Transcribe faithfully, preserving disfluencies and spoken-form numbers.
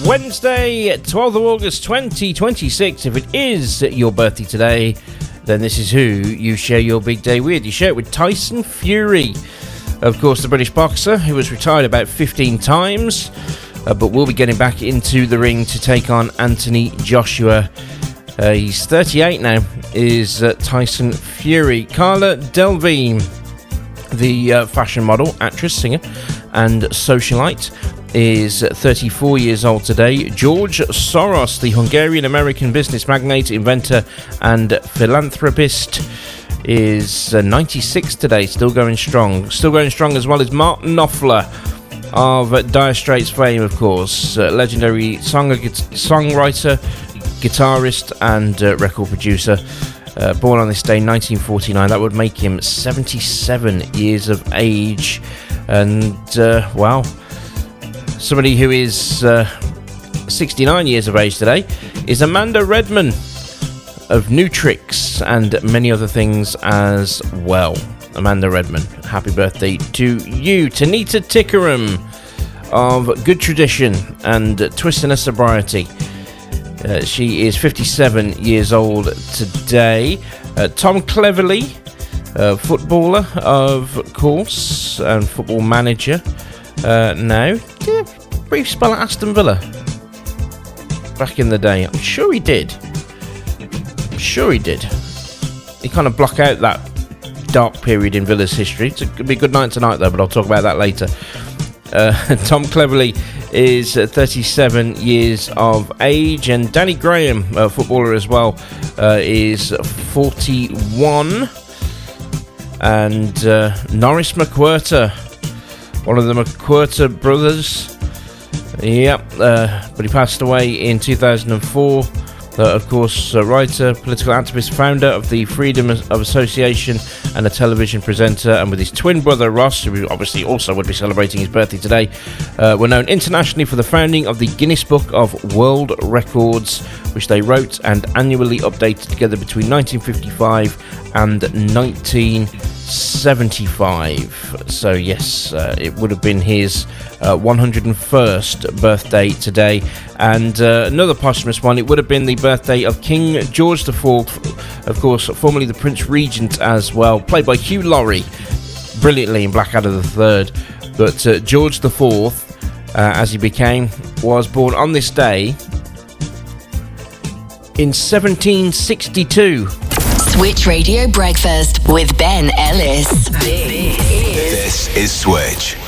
Wednesday, twelfth of August twenty twenty-six. If it is your birthday today, then this is who you share your big day with. You share it with Tyson Fury, of course, the British boxer who was retired about fifteen times, uh, but will be getting back into the ring to take on Anthony Joshua. Uh, he's thirty-eight now, is uh, Tyson Fury. Cara Delevingne, the uh, fashion model, actress, singer, and socialite, is thirty-four years old today. George Soros, the Hungarian-American business magnate, inventor, and philanthropist, is uh, ninety-six today, still going strong. Still going strong as well as Mark Knopfler of uh, Dire Straits fame, of course. Uh, legendary song- songwriter, guitarist, and uh, record producer. Uh, born on this day, nineteen forty-nine. That would make him seventy-seven years of age. And, uh, wow, somebody who is uh, sixty-nine years of age today is Amanda Redman of Nutrix and many other things as well. Amanda Redman, happy birthday to you. Tanita Tikaram of Good Tradition and Twisting a Sobriety. Uh, she is fifty-seven years old today. Uh, Tom Cleverley, uh, footballer, of course, and football manager uh, now. Did a brief spell at Aston Villa back in the day. I'm sure he did. I'm sure he did. He kind of blocked out that dark period in Villa's history. It's going to be a good night tonight, though, but I'll talk about that later. Uh, Tom Cleverley is thirty-seven years of age, and Danny Graham, a footballer as well, uh, is forty-one. And uh, Norris McWhirter, one of the McWhirter brothers, yep, uh, but he passed away in two thousand four. Uh, of course, a writer, political activist, founder of the Freedom of Association, and a television presenter, and with his twin brother Ross, who obviously also would be celebrating his birthday today, uh, were known internationally for the founding of the Guinness Book of World Records, which they wrote and annually updated together between nineteen fifty-five and nineteen seventy-five. So yes, uh, it would have been his uh, one hundred first birthday today. And uh, another posthumous one, it would have been the birthday of King George the Fourth, of course, formerly the Prince Regent as well, played by Hugh Laurie brilliantly in Blackadder the Third. But uh, George the Fourth, uh, as he became, was born on this day in seventeen sixty-two. Switch Radio Breakfast with Ben Ellis. This is Switch.